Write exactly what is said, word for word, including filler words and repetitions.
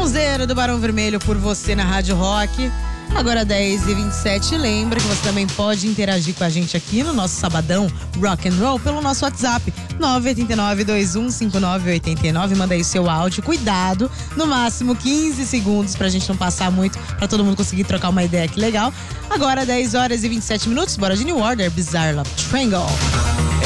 Sonzeira do Barão Vermelho por você na Rádio Rock. Agora dez e vinte e sete, lembra que você também pode interagir com a gente aqui no nosso Sabadão Rock and Roll pelo nosso WhatsApp nove oito nove, dois um cinco nove oito nove. Manda aí seu áudio, cuidado, no máximo quinze segundos pra gente não passar muito, pra todo mundo conseguir trocar uma ideia, que legal. Agora dez horas e vinte e sete minutos, bora de New Order, Bizarre Love Triangle.